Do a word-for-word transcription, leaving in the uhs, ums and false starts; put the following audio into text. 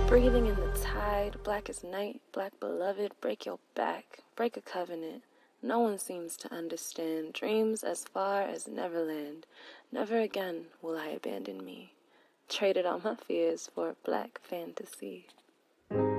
Breathing in the tide, black as night, black beloved, break your back, break a covenant. No one seems to understand. Dreams as far as Neverland. Never again will I abandon me. Traded all my fears for a black fantasy.